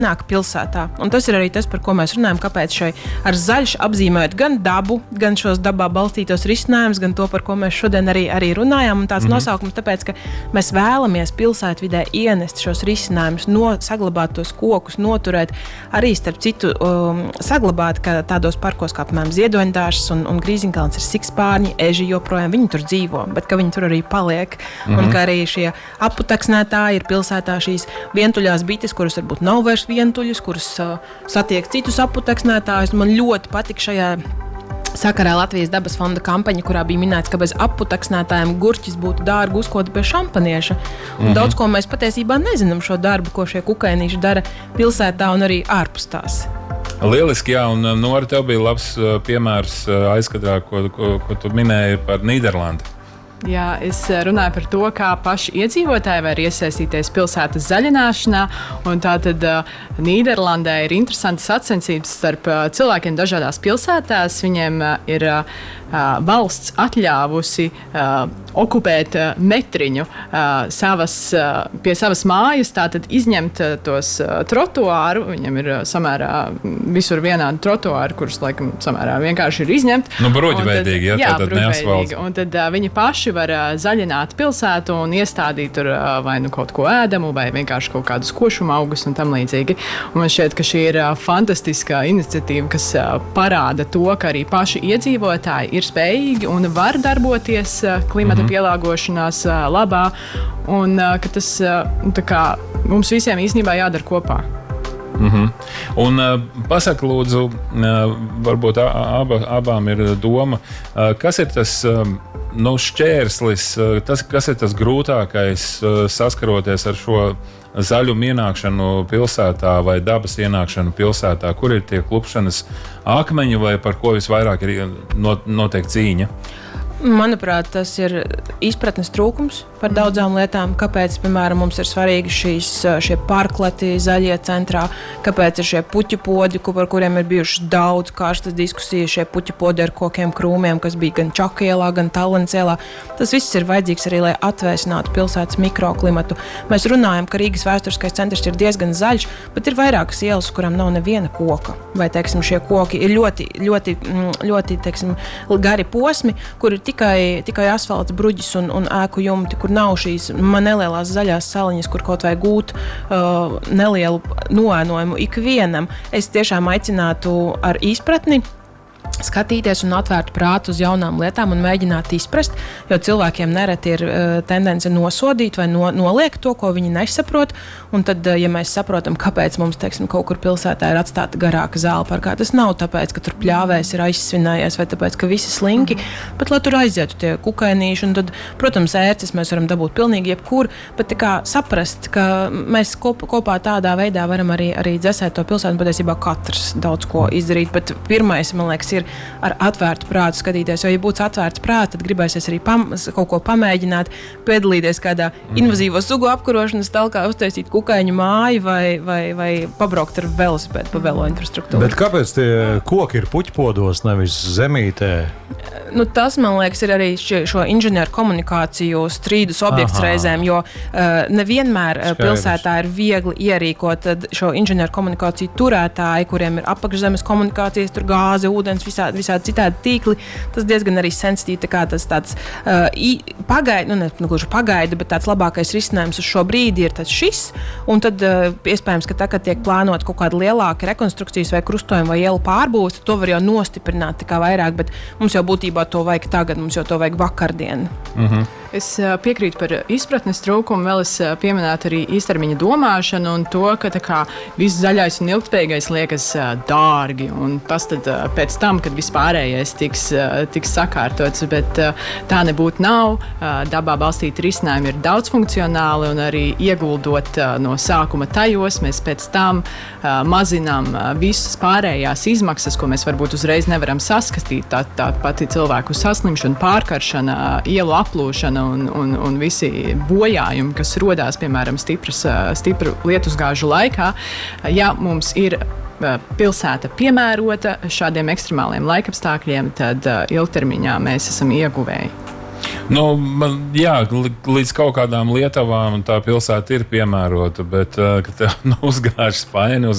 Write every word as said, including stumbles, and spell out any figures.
nāk pilsētā. Un tas ir arī tas, par ko mēs runājam, kāpēc šai ar zaļš apzīmējot gan dabu, gan šos dabā balstītos risinājumus, gan to, par ko mēs šodien arī, arī runājam. Un tāds mm-hmm. nosaukums, tāpēc, ka mēs vēlamies pilsētvidē ienest šos risinājumus, no, saglabāt tos kokus, noturēt, arī starp citu um, saglabāt, ka tādos parkos, kā piemēram Ziedoņdārs un, un Grīziņkalns ir sikspārņi, eži joprojām viņi tur dzīvo, bet ka viņi tur arī paliek. Mm-hmm. Un ka arī šie aputeksnētāji ir pilsētā šīs vientuļās bites, kuras varbūt nav vairs vientuļus, kurus uh, satiek citus aputeksnētājus. Man ļoti patika šajā sakarā Latvijas dabas fonda kampaņa, kurā bija minēts, ka bez aputeksnētājiem gurķis būtu dārgi uzkoti bez šampanieša. Un mm-hmm. daudz ko mēs patiesībā nezinām šo darbu, ko šie kukainīši dara pilsētā un arī ārpus tās. Lieliski, jā, un Nora, tev bija labs piemērs aizkadrā, ko, ko, ko tu minēji par Nīderlandi. Jā, es runāju par to, kā paši iedzīvotāji var iesaistīties pilsētas zaļināšanā. Un tātad uh, Nīderlandē ir interesantas sacensības starp uh, cilvēkiem dažādās pilsētās. Viņiem uh, ir uh, valsts atļāvusi uh, okupēt uh, metriņu uh, savas, uh, pie savas mājas, tātad izņemt uh, tos uh, trotuāru. Viņam ir uh, samērā visur vienādi trotuāri, kurus laikam samērā vienkārši ir izņemt. Nu, bruģveidīgi, jā, jā, tātad neasfalts. Un tad uh, viņi paši var uh, zaļināt pilsētu un iestādīt tur uh, vai nu kaut ko ēdamu, vai vienkārši kaut kādus košuma augus un tam līdzīgi. Un man šķiet, ka šī ir uh, fantastiska iniciatīva, kas uh, parāda to, ka arī paši iedzīvotāji ir spējīgi un var darboties uh, klimata mm-hmm. pielāgošanās uh, labā, un uh, ka tas uh, tā kā mums visiem īstenībā jādara kopā. Mm-hmm. Un uh, pasaka lūdzu, uh, varbūt aba, abām ir doma, uh, kas ir tas um, nu, šķērslis, uh, tas, kas ir tas grūtākais uh, saskaroties ar šo zaļumu ienākšanu pilsētā vai dabas ienākšanu pilsētā, kur ir tie klupšanas akmeņi vai par ko visvairāk ir not, notiek cīņa? Manuprāt, tas ir izpratnes trūkums par daudzām lietām, kāpēc, piemēram, mums ir svarīgi šīs, šie parkleti zaļie centrā, kāpēc ir šie puķu podi, par kuriem ir bijušas daudz karstas diskusijas, šie puķu podi ar kokiem krūmiem, kas bija gan Čakielā, gan Tallinas ielā. Tas viss ir vajadzīgs arī, lai atvēsinātu pilsētas mikroklimatu. Mēs runājam, ka Rīgas vēsturiskais centrs ir diezgan zaļš, bet ir vairākas ielas, kurām nav neviena koka. Vai, teiksim, šie koki ir ļoti, ļoti, ļoti, teiksim, gari posmi, kur ir tikai, tikai asfalts, bruģis un, un ēku jumti, kur nav šīs nelielās zaļās saliņas, kur kaut vai gūt uh, nelielu noēnojumu ikvienam. Es tiešām aicinātu ar izpratni skatīties un atvērt prātu uz jaunām lietām un mēģināt izprast, jo cilvēkiem nereti ir uh, tendence nosodīt vai no, noliekt to, ko viņi nesaprot, un tad, uh, ja mēs saprotam, kāpēc mums, teiksim, kaut kur pilsētā ir atstāta garāka zāle parkā, tas nav tāpēc, ka tur pļāvējs ir aizsvinējies vai tāpēc, ka visi slinki, bet lai tur aizietu tie kukainīši, un tad, protams, ērces mēs varam dabūt pilnīgi jebkur, bet tā kā saprast, ka mēs kop, kopā tādā veidā varam arī, arī dzesēt to pilsētu, un patiesībā katrs daudz ko izdarīt, bet pirmais, man liekas, ir ar atvērtu prātu skatīties, jo, ja būtu atvērts prāts, tad gribēsies arī pam, kaut ko pamēģināt, piedalīties kādā invazīvo sugu apkarošanas talkā, uztaisīt kukaiņu māju vai, vai, vai pabraukt ar velosipēdu pa velo infrastruktūru. Bet kāpēc tie koki ir puķpodos, nevis zemītē? Nu, tas, man liekas, ir arī šie, šo inženieru komunikāciju strīdus objekts Aha. reizēm, jo uh, nevienmēr Skaidrs. Pilsētā ir viegli ierīkot šo inženieru komunikāciju turētāji, kuriem ir apakšzemes komunikācijas, tur gāze, ūdens, visādi, visādi citādi tīkli. Tas diezgan arī sensitīvi, tā kā tas tāds uh, pagaida, nu, ne, nu, gluži pagaida, bet tāds labākais risinājums uz šo brīdi ir tas šis, un tad uh, iespējams, ka tā, kad tiek plānot kaut kāda lielāka rekonstrukcijas vai krustojuma vai ielu pārbūves, to var jau nostiprināt tā kā vairāk, bet mums jau būtībā to vajag tagad, mums jau to vajag vakardien. Mhm. Es piekrītu par izpratnes trūkumu, vēl es pieminētu arī īstermiņa domāšanu un to, ka tā kā viss zaļais un ilgtspējīgais liekas dārgi, un tas tad pēc tam, kad vispārējais tiks, tiks sakārtots, bet tā nebūtu nav. Dabā balstīti risinājumi ir daudzfunkcionāli, un arī ieguldot no sākuma tajos, mēs pēc tam mazinām visas pārējās izmaksas, ko mēs varbūt uzreiz nevaram saskatīt. Tā, tā pati cilvēku saslimšana, pārkaršana, ielu aplūšana un, un, un visi bojājumi, kas rodās, piemēram, stipras, stipru lietusgāžu laikā. Ja mums ir pilsēta piemērota šādiem ekstremāliem laikapstākļiem, tad ilgtermiņā mēs esam ieguvēji. Nu, man, jā, līdz kaut kādām lietavām tā pilsēta ir piemērota, bet, kad tev nu, uzgāž spaini,